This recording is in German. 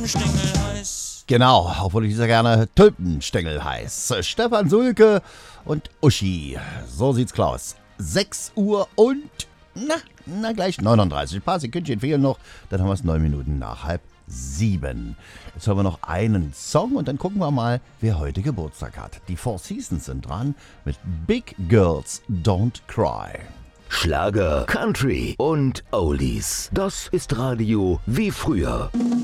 Stängel heiß. Genau, obwohl ich sehr gerne Tulpenstängel heiß. Stefan Sulke und Uschi. So sieht's aus. 6 Uhr und, gleich 39. Ein paar Sekündchen fehlen noch. Dann haben wir es 9 Minuten nach 6:30. Jetzt haben wir noch einen Song und dann gucken wir mal, wer heute Geburtstag hat. Die Four Seasons sind dran mit Big Girls Don't Cry. Schlager, Country und Oldies. Das ist Radio wie früher.